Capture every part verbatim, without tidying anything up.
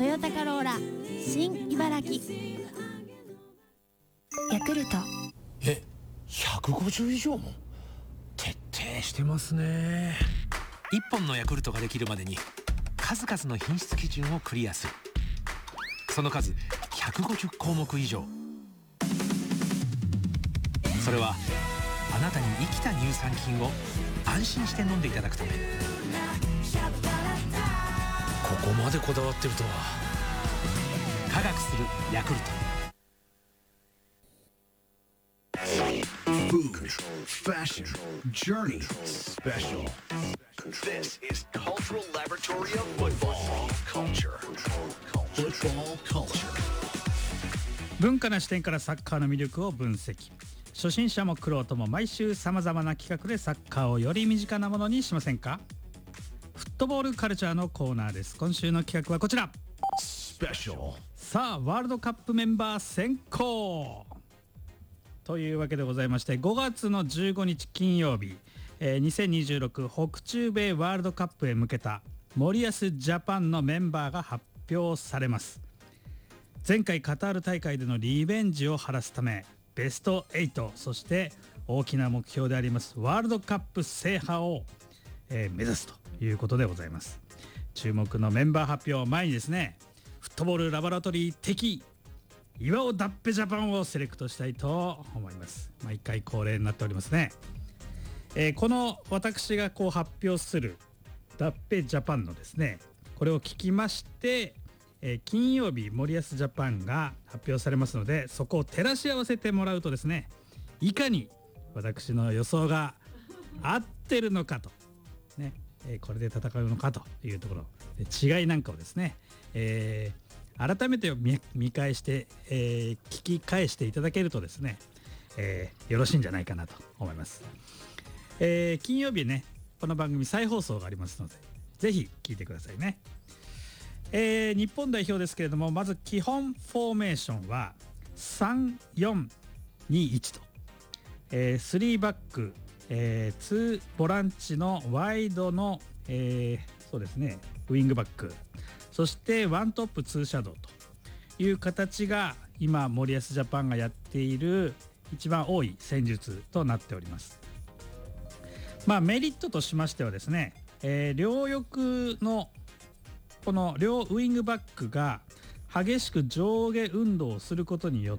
トヨタカローラ新茨城。 ヤクルト。 え、ひゃくごじゅう以上も？徹底してますね。 いっぽんのヤクルトができるまでに数々の品質基準をクリアする。その数ひゃくごじゅっこうもく以上。それはあなたに生きた乳酸菌を安心して飲んでいただくため。 ここまでこだわってるとは。 科学するヤクルト。 Food, fashion, journey, special. This is Cultural Laboratory of Football Culture. Football Culture. 文化な視点からサッカーの魅力を分析。初心者も玄人も毎週さまざまな企画でサッカーをより身近なものにしませんか？フットボールカルチャーのコーナーです。今週の企画はこちら。 Special. さあワールドカップメンバー選考というわけでございまして、ごがつのじゅうごにち金曜日、えー、にせんにじゅうろく北中米ワールドカップへ向けた森保ジャパンのメンバーが発表されます。前回カタール大会でのリベンジを晴らすためベストはち、そして大きな目標でありますワールドカップ制覇を、えー、目指すということでございます。注目のメンバー発表前にですね、フットボールラボラトリー的岩尾ダッペジャパンをセレクトしたいと思います。毎回恒例になっておりますね。えー、この私がこう発表するダッペジャパンのですね、これを聞きまして、えー、金曜日森保ジャパンが発表されますので、そこを照らし合わせてもらうとですね、いかに私の予想が合ってるのかとね、えー、これで戦うのかというところで違いなんかをですね、えー改めて 見, 見返して、えー、聞き返していただけるとですね、えー、よろしいんじゃないかなと思います。えー、金曜日ね、この番組再放送がありますのでぜひ聞いてくださいね。えー、日本代表ですけれども、まず基本フォーメーションはさんよんにいちと、えー、スリーバック、えー、にボランチのワイドの、えー、そうですねウィングバック、そしてワントップツーシャドウという形が今森保ジャパンがやっている一番多い戦術となっております。まあメリットとしましてはですね、えー、両翼のこの両ウイングバックが激しく上下運動をすることによって、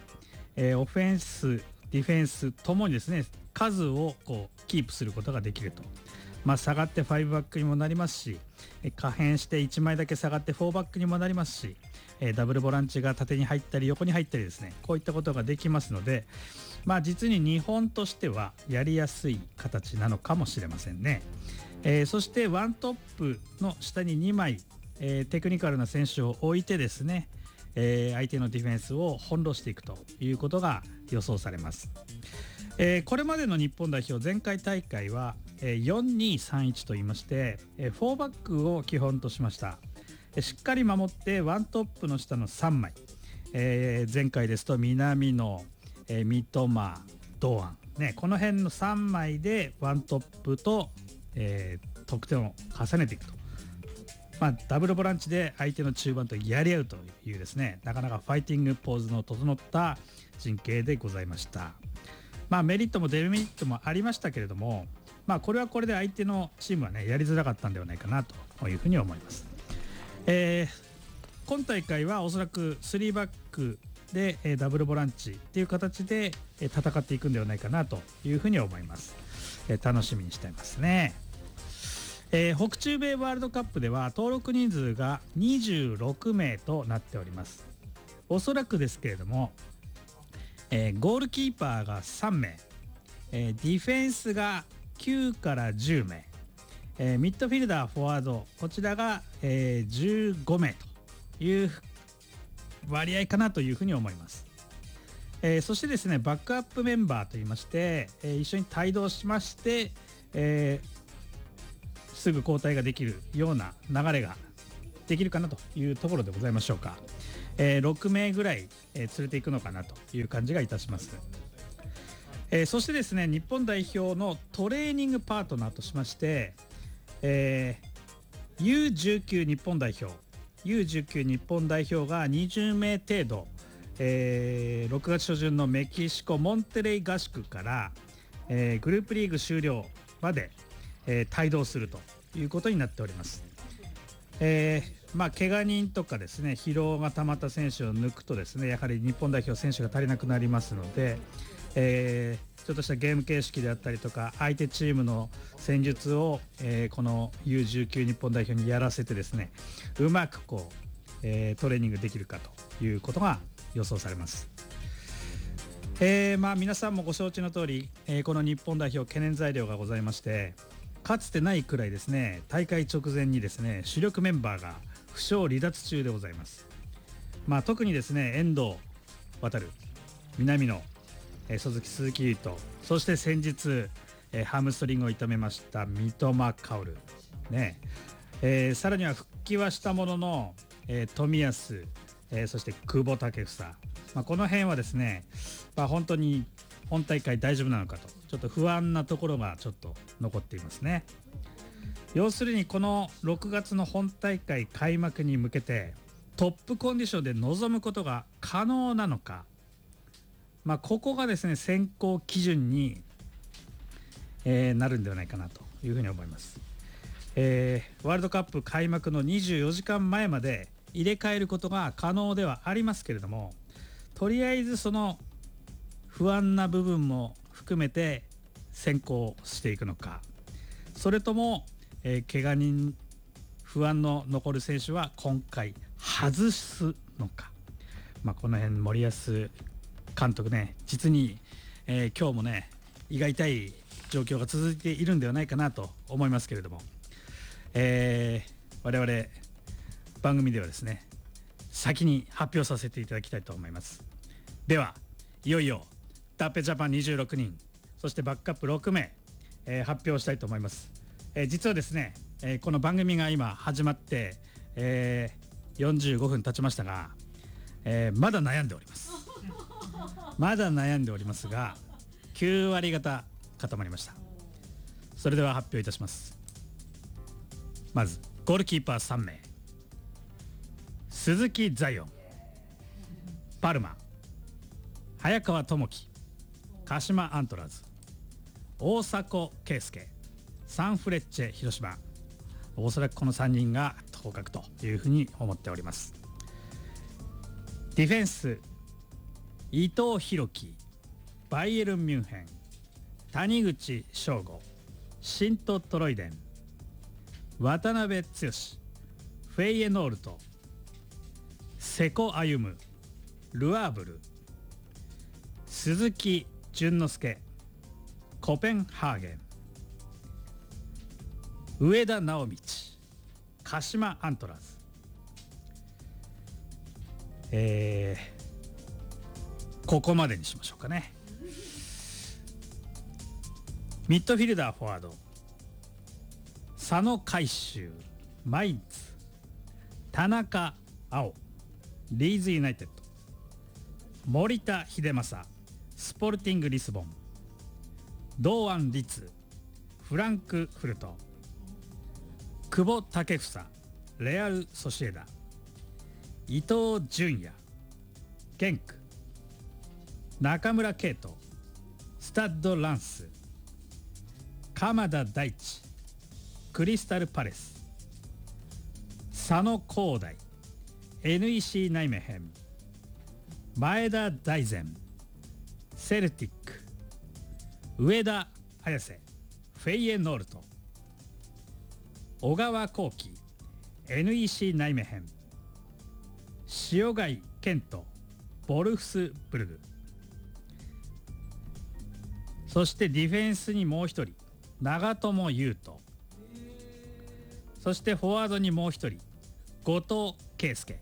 えー、オフェンスディフェンスともにですね数をこうキープすることができると。まあ、下がってファイブバックにもなりますし、可変していちまいだけ下がってフォーバックにもなりますし、ダブルボランチが縦に入ったり横に入ったりですね、こういったことができますので、まあ、実に日本としてはやりやすい形なのかもしれませんね。えー、そしてワントップの下ににまい、えー、テクニカルな選手を置いてですね、えー、相手のディフェンスを翻弄していくということが予想されます。えー、これまでの日本代表前回大会はよんにさんいちと言いまして、フォーバックを基本としました。しっかり守ってワントップの下のさんまい、えー、前回ですと南野、えー、三笘、堂安、ね、この辺のさんまいでワントップと、えー、得点を重ねていくと、まあ、ダブルボランチで相手の中盤とやり合うというですね、なかなかファイティングポーズの整った陣形でございました。まあ、メリットもデメリットもありましたけれども、まあ、これはこれで相手のチームはねやりづらかったんではないかなというふうに思います。えー、今大会はおそらくスリーバックで、えー、ダブルボランチっていう形で、えー、戦っていくんではないかなというふうに思います。えー、楽しみにしていますね。えー、北中米ワールドカップでは登録人数がにじゅうろくめいとなっております。おそらくですけれども、えー、ゴールキーパーがさんめい、えー、ディフェンスがきゅうからじゅうめい、えー、ミッドフィルダー、フォワード、こちらが、えー、じゅうごめいという割合かなというふうに思います。えー、そしてですね、バックアップメンバーといいまして、えー、一緒に帯同しまして、えー、すぐ交代ができるような流れができるかなというところでございましょうか。えー、ろくめいぐらい、えー、連れていくのかなという感じがいたします。えー、そしてですね、日本代表のトレーニングパートナーとしまして、えー、ユーじゅうきゅう 日本代表、 ユーじゅうきゅう 日本代表がにじゅうめい程度、えーろくがつ初旬のメキシコモンテレイ合宿から、えーグループリーグ終了まで、えー帯同するということになっております。えーまあ、怪我人とかですね、疲労がたまった選手を抜くとですね、やはり日本代表選手が足りなくなりますので、えーちょっとしたゲーム形式であったりとか、相手チームの戦術を、えーこの ユーじゅうきゅう 日本代表にやらせてですね、うまくこう、えートレーニングできるかということが予想されます。えーまあ、皆さんもご承知の通り、えーこの日本代表懸念材料がございまして、かつてないくらいですね、大会直前にですね、主力メンバーが負傷離脱中でございます。まあ、特にですね、遠藤航、南野、えー鈴木鈴木優斗、そして先日、えーハムストリングを痛めました三笘薫、ねえーさらには復帰はしたものの、えー冨安、えーそして久保建英、まあ、この辺はですね、まあ、本当に本大会大丈夫なのかとちょっと不安なところがちょっと残っていますね。要するにこのろくがつの本大会開幕に向けてトップコンディションで臨むことが可能なのか、まあ、ここがですね選考基準に、えーなるんではないかなというふうに思います。えーワールドカップ開幕のにじゅうよじかんまえまで入れ替えることが可能ではありますけれども、とりあえずその不安な部分も含めて選考していくのか、それとも、えー、怪我人不安の残る選手は今回外すのか、まあ、この辺森保監督ね、実に、えー今日もね胃が痛い状況が続いているんではないかなと思いますけれども、えー我々番組ではですね先に発表させていただきたいと思います。ではいよいよタッペジャパンにじゅうろくにん、そしてバックアップろくめい、えー発表したいと思います。えー実はですね、えーこの番組が今始まって、えーよんじゅうごふん経ちましたが、えーまだ悩んでおりますまだ悩んでおりますがきゅうわり方固まりました。それでは発表いたします。まずゴールキーパーさんめい、鈴木ザイオン、パルマ、早川智樹、鹿島アントラーズ、大迫敬介、サンフレッチェ広島、おそらくこのさんにんが当確というふうに思っております。ディフェンス伊藤洋樹、バイエルンミュンヘン、谷口彰悟、シントトロイデン、渡辺剛、フェイエノールト、瀬古歩夢、ルアーブル、鈴木淳之介、コペンハーゲン、上田直道、鹿島アントラーズ、えー、ここまでにしましょうかね。ミッドフィルダーフォワード佐野海舟、マインツ、田中碧、リーズユナイテッド、森田英正、スポルティングリスボン、堂安律、フランクフルト、久保建英、レアルソシエダ、伊東純也、ゲンク、中村敬斗、スタッドランス、鎌田大地、クリスタルパレス、佐野光大、 エヌイーシー ナイメヘン、前田大然、セルティック、上田綺世、フェイエノールト、小川幸輝、 エヌイーシー ナイメヘン、塩貝健人、ボルフスブルグ、そしてディフェンスにもう一人長友佑都、そしてフォワードにもう一人後藤圭介、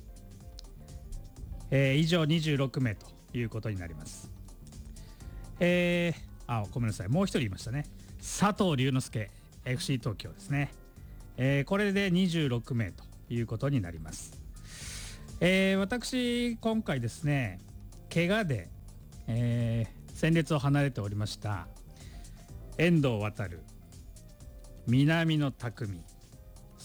えー、以上にじゅうろくめいということになります。えー、あごめんなさい、もう一人いましたね。佐藤龍之介 エフシー 東京ですね、えー、これでにじゅうろくめいということになります。えー、私今回ですね怪我で、えー、戦列を離れておりました遠藤航、南野拓実、そし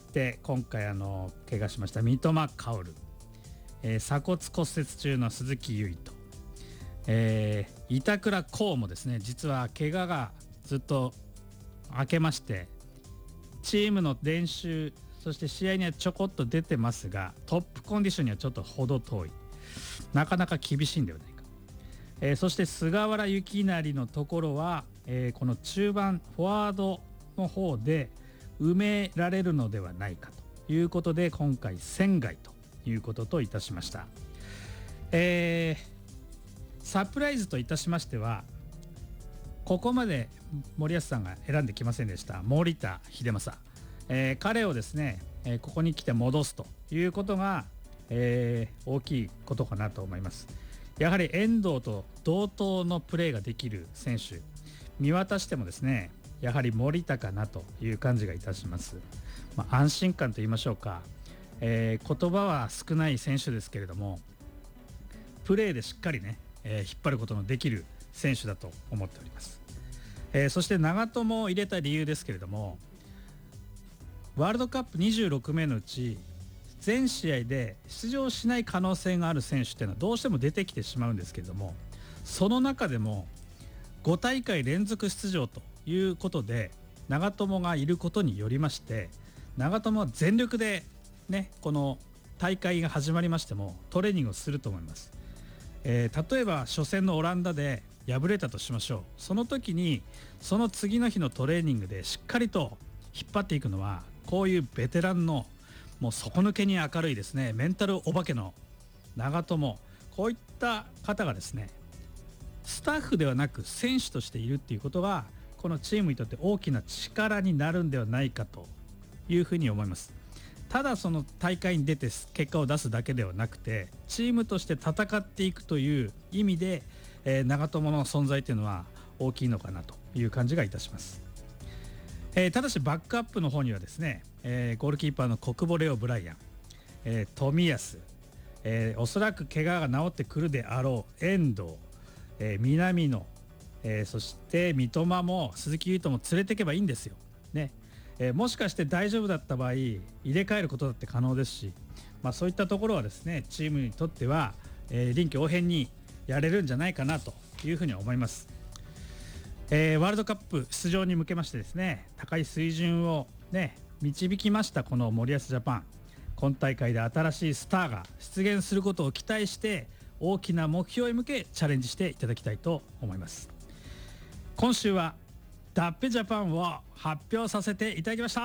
して今回あの怪我しました三笘薫、えー、鎖骨骨折中の鈴木唯人、えー、板倉滉もですね、実は怪我がずっと明けまして、チームの練習そして試合にはちょこっと出てますが、トップコンディションにはちょっと程遠い、なかなか厳しいんではないか。えー、そして菅原由成のところは、えー、この中盤フォワードの方で埋められるのではないかということで、今回戦外ということといたしました。えー、サプライズといたしましては、ここまで森保さんが選んできませんでした守田英正、えー、彼をですね、えー、ここに来て戻すということが、えー、大きいことかなと思います。やはり遠藤と同等のプレーができる選手見渡してもですね、やはり森田かなという感じがいたします。まあ、安心感と言いましょうか、えー、言葉は少ない選手ですけれども、プレーでしっかりね、えー、引っ張ることのできる選手だと思っております。えー、そして長友を入れた理由ですけれども、ワールドカップにじゅうろくめいのうち全試合で出場しない可能性がある選手っていうのはどうしても出てきてしまうんですけれども、その中でもごたいかい連続出場ということで長友がいることによりまして、長友は全力でね、この大会が始まりましてもトレーニングをすると思います。えー、例えば初戦のオランダで敗れたとしましょう。その時にその次の日のトレーニングでしっかりと引っ張っていくのは、こういうベテランのもう底抜けに明るいですね、メンタルお化けの長友、こういった方がですね、スタッフではなく選手としているっていうことが、このチームにとって大きな力になるんではないかというふうに思います。ただその大会に出て結果を出すだけではなくて、チームとして戦っていくという意味で、えー、長友の存在というのは大きいのかなという感じがいたします。えー、ただしバックアップの方にはですね、えー、ゴールキーパーの小久保レオブライアン、えー、冨安、えー、おそらく怪我が治ってくるであろう遠藤、えー、南野、えー、そして三笘も鈴木唯人も連れていけばいいんですよ、ね。えー、もしかして大丈夫だった場合入れ替えることだって可能ですし、まあ、そういったところはですね、チームにとっては、えー、臨機応変にやれるんじゃないかなというふうに思います。えー、ワールドカップ出場に向けましてですね、高い水準をね導きましたこの森保ジャパン、今大会で新しいスターが出現することを期待して大きな目標へ向けチャレンジしていただきたいと思います。今週はダッペジャパンを発表させていただきました。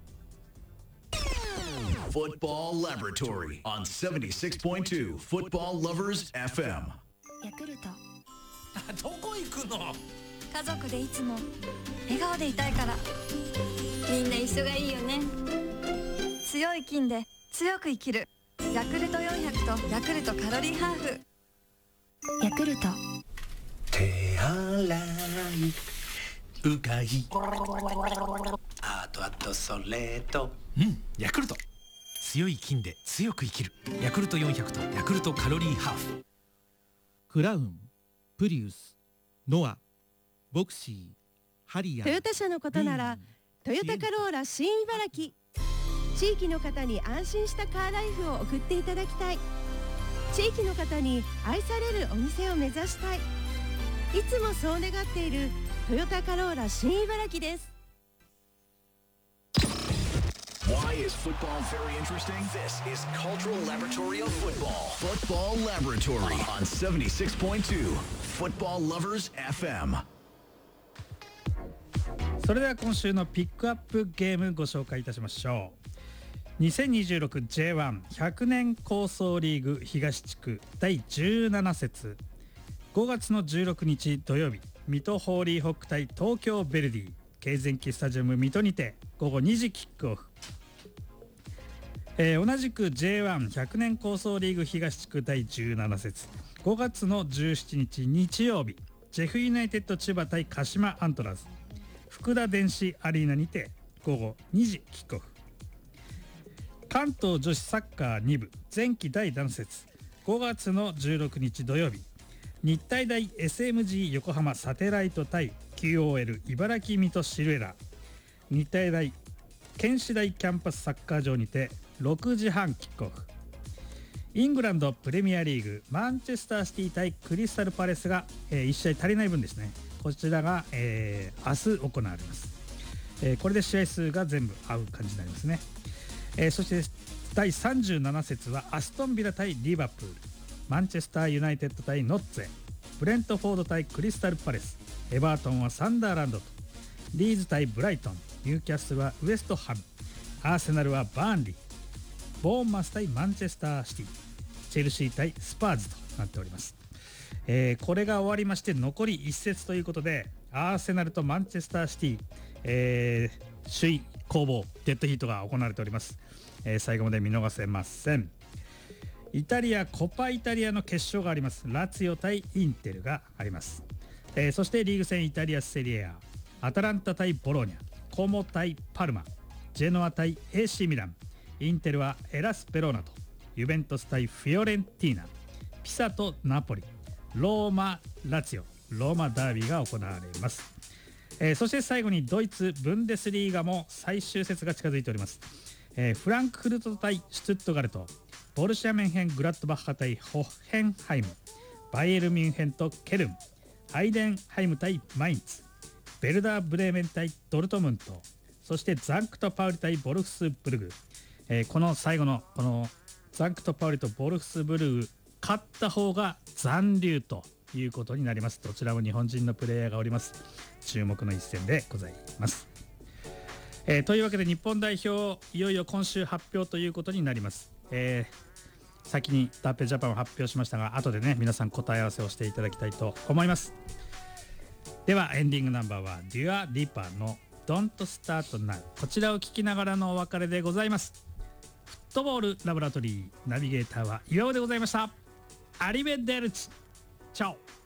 Football Laboratory on セブンティシックスポイントツー Football Lovers エフエム。 ヤクルトどこ行くの？ 家族でいつも笑顔でいたいから。みんな一緒がいいよね。強い菌で強く生きるヤクルトよんひゃくとヤクルトカロリーハーフ。ヤクルト手洗いうがいあとあとそれとうんヤクルト強い菌で強く生きるヤクルトよんひゃくとヤクルトカロリーハーフ。 クラウン、プリウス、ノア、ボクシー、ハリアー。 トヨタ車のことならトヨタカローラ新茨城。地域の方に安心したカーライフを送っていただきたい。地域の方に愛されるお店を目指したい。いつもそう願っているトヨタカローラ新茨城です。 Why is football very interesting? This is Cultural Laboratory of Football. Football Laboratory on セブンティシックスポイントツー Football Lovers エフエム。 それでは今週のピックアップゲームご紹介いたしましょう。にせんにじゅうろく ジェイワン ひゃくねん構想リーグ東地区だいじゅうなな節、ごがつのじゅうろくにち土曜日、水戸ホーリーホック対東京ヴェルディ、京前期スタジアム水戸にてごごにじキックオフ。えー、同じく ジェイワン ひゃくねん構想リーグ東地区だいじゅうなな節、ごがつのじゅうしちにち日曜日、ジェフユナイテッド千葉対鹿島アントラーズ、福田電子アリーナにてごごにじキックオフ。関東女子サッカーに部前期だいなな節、ごがつのじゅうろくにち土曜日、日体大 エスエムジー 横浜サテライト対 キューオーエル 茨城水戸シルエラ、日体大県市大キャンパスサッカー場にてろくじはんキックオフ。イングランドプレミアリーグマンチェスターシティ対クリスタルパレスが、えー、いち試合足りない分ですね、こちらが、えー、明日行われます。えー、これで試合数が全部合う感じになりますね。えー、そしてだいさんじゅうなな節はアストンビラ対リバプール、マンチェスターユナイテッド対ノッツェ、ブレントフォード対クリスタルパレス、エバートンはサンダーランドと、リーズ対ブライトン、ニューキャッスルはウエストハム、アーセナルはバーンリー、ボーンマス対マンチェスターシティ、チェルシー対スパーズとなっております。えー、これが終わりまして残りいち節ということで、アーセナルとマンチェスターシティ、えー、首位攻防デッドヒートが行われております。えー、最後まで見逃せません。イタリアコパイタリアの決勝があります。ラツィオ対インテルがあります。えー、そしてリーグ戦イタリアセリエ A、 アタランタ対ボローニャ、コモ対パルマ、ジェノア対 エーシー ミラン、インテルはエラスペローナと、ユベントス対フィオレンティーナ、ピサとナポリ、ローマラツィオ、ローマダービーが行われます。えー、そして最後にドイツブンデスリーガも最終節が近づいております。えー、フランクフルト対シュトゥットガルト、ボルシアメンヘングラッドバッハ対ホッヘンハイム、バイエルミュンヘンとケルン、ハイデンハイム対マインツ、ベルダーブレーメン対ドルトムント、そしてザンクトパウリ対ボルフスブルグ、えー、この最後のこのザンクトパウリとボルフスブルグ、勝った方が残留ということになります。どちらも日本人のプレイヤーがおります。注目の一戦でございます。えー、というわけで日本代表いよいよ今週発表ということになります。えー、先にダーペジャパンを発表しましたが、後でね皆さん答え合わせをしていただきたいと思います。ではエンディングナンバーはデュア・リパーの Don't Start Now、 こちらを聞きながらのお別れでございます。フットボールラボラトリーナビゲーターは岩尾でございました。アリベデルチ、チャオ。